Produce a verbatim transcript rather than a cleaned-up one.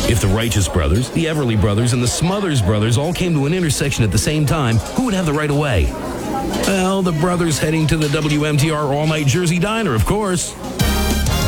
If the Righteous Brothers, the Everly Brothers, and the Smothers Brothers all came to an intersection at the same time, who would have the right of way? Well, the brothers heading to the W M T R All Night Jersey Diner, of course.